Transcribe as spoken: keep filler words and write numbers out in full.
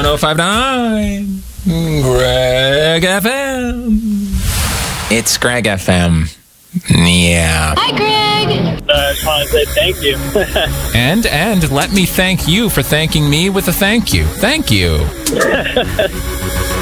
oh five point nine Greg F M. It's Greg F M. Yeah. Hi, Greg. Uh, I just want to say thank you. And, and let me thank you for thanking me with a thank you. Thank you.